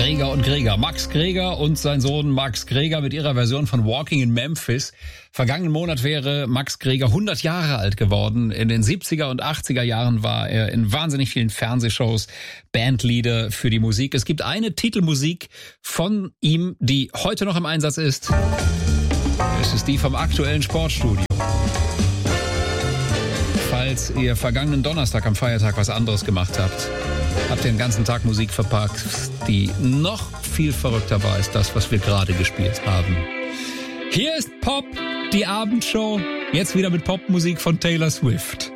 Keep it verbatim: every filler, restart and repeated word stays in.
Greger und Greger. Max Greger und sein Sohn Max Greger mit ihrer Version von Walking in Memphis. Vergangenen Monat wäre Max Greger hundert Jahre alt geworden. In den siebziger und achtziger Jahren war er in wahnsinnig vielen Fernsehshows Bandleader für die Musik. Es gibt eine Titelmusik von ihm, die heute noch im Einsatz ist. Es ist die vom aktuellen Sportstudio. Falls ihr vergangenen Donnerstag am Feiertag was anderes gemacht habt, habt ihr den ganzen Tag Musik verpackt, die noch viel verrückter war als das, was wir gerade gespielt haben. Hier ist Pop, die Abendshow, jetzt wieder mit Popmusik von Taylor Swift.